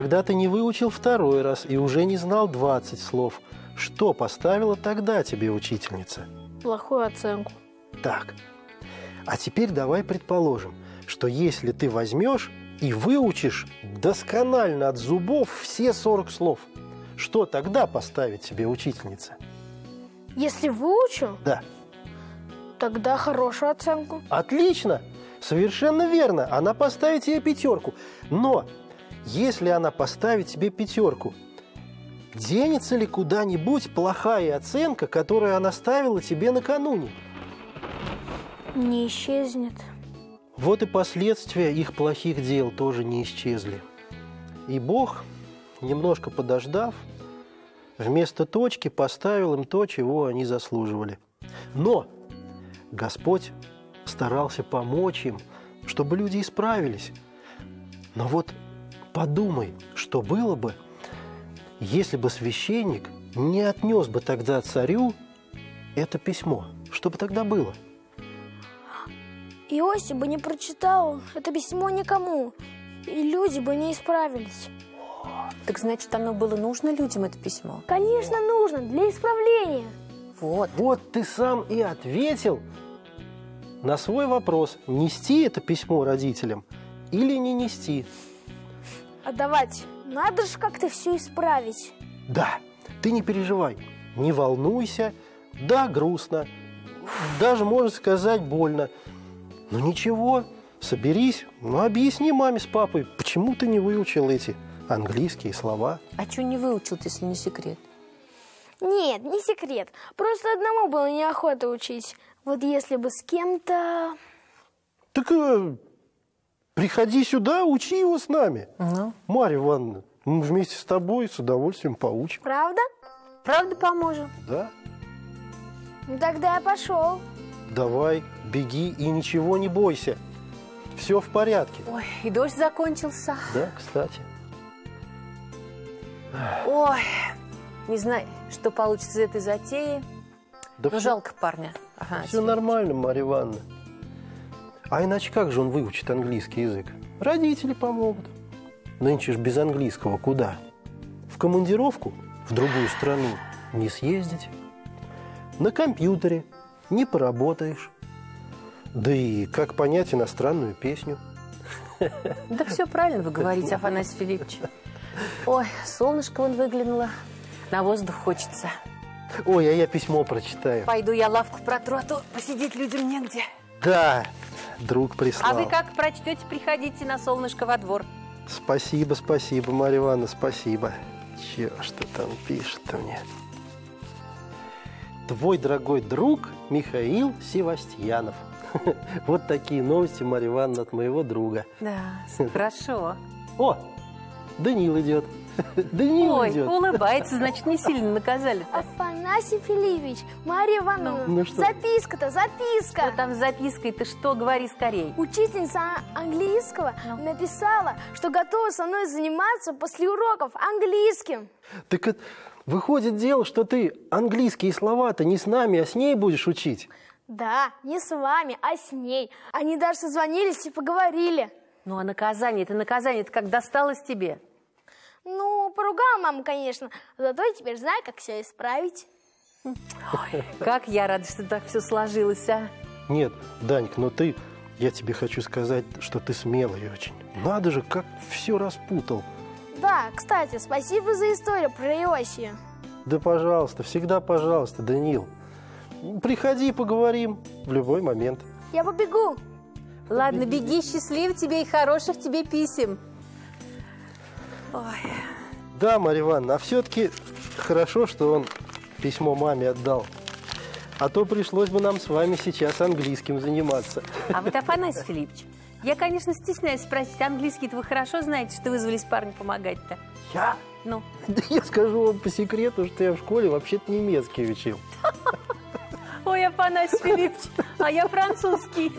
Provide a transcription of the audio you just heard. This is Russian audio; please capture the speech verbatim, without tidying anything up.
Когда ты не выучил второй раз и уже не знал двадцать слов, что поставила тогда тебе учительница? Плохую оценку. Так, а теперь давай предположим, что если ты возьмешь и выучишь досконально от зубов все сорок слов, что тогда поставит тебе учительница? Если выучу, Да. тогда хорошую оценку. Отлично! Совершенно верно. Она поставит тебе пятерку. Но если она поставит тебе пятерку, денется ли куда-нибудь плохая оценка, которую она ставила тебе накануне? Не исчезнет. Вот и последствия их плохих дел тоже не исчезли. И Бог, немножко подождав, вместо точки поставил им то, чего они заслуживали. Но Господь старался помочь им, чтобы люди исправились. Но вот подумай, что было бы, если бы священник не отнес бы тогда царю это письмо. Что бы тогда было? Иосиф бы не прочитал это письмо никому, и люди бы не исправились. Так значит, оно было нужно людям, это письмо? Конечно, нужно, для исправления. Вот. Вот ты сам и ответил на свой вопрос, нести это письмо родителям или не нести. Отдавать. Надо же как-то все исправить. Да, ты не переживай, не волнуйся, да, грустно, даже, можно сказать, больно. Но ничего, соберись, ну, объясни маме с папой, почему ты не выучил эти английские слова. А что не выучил, если не секрет? Нет, не секрет. Просто одному было неохота учить. Вот если бы с кем-то... Так э, приходи сюда, учи его с нами. Ну? Марья Ивановна, мы вместе с тобой с удовольствием поучим. Правда? Правда поможем? Да? Ну тогда я пошел. Давай, беги и ничего не бойся. Все в порядке. Ой, и дождь закончился. Да, кстати. Ой, не знаю, что получится из этой затеи. Да Но все, жалко парня. Ага, все нормально, Марья Ивановна. А иначе как же он выучит английский язык? Родители помогут. Нынче ж без английского куда? В командировку в другую страну не съездить. На компьютере не поработаешь. Да и как понять иностранную песню? Да все правильно вы говорите, Афанасий Филиппович. Ой, солнышко вон выглянуло. На воздух хочется. Ой, а я письмо прочитаю. Пойду я лавку протру, а то посидеть людям негде. Да, друг прислал. А вы как прочтете, приходите на солнышко во двор. Спасибо, спасибо, Марья Ивановна, спасибо. Че, что там пишет-то мне? Твой дорогой друг Михаил Севастьянов. Вот такие новости, Марья Ивановна, от моего друга. Да, хорошо. О, Данил идет. Данил Ой, идет. улыбается, значит, не сильно наказали. Афанасий Филиппович, Марья Ивановна, Ну, ну что? записка-то, записка. Что там с запиской? Ты что, говори скорей. Учительница английского Ну. написала, что готова со мной заниматься после уроков английским. Так это, выходит дело, что ты английские слова-то не с нами, а с ней будешь учить. Да, не с вами, а с ней. Они даже созвонились и поговорили. Ну, а наказание, это наказание, это как досталось тебе? Ну, поругала мама, конечно, зато я теперь знаю, как все исправить. Как я рада, что так все сложилось, а? Нет, Данька, но ты, я тебе хочу сказать, что ты смелый очень. Надо же, как все распутал. Да, кстати, спасибо за историю про Иосия. Да, пожалуйста, всегда пожалуйста, Данил. Приходи, поговорим в любой момент. Я побегу. Ладно, беги, счастлив тебе и хороших тебе писем. Ой. Да, Марья Ивановна, а все-таки хорошо, что он письмо маме отдал. А то пришлось бы нам с вами сейчас английским заниматься. А вот, Афанасий Филиппович, я, конечно, стесняюсь спросить, английский-то вы хорошо знаете, что вызвались парню помогать-то? Я? Ну? Да я скажу вам по секрету, что я в школе вообще-то немецкий учил. Ой, Афанасий Филиппович, а я французский.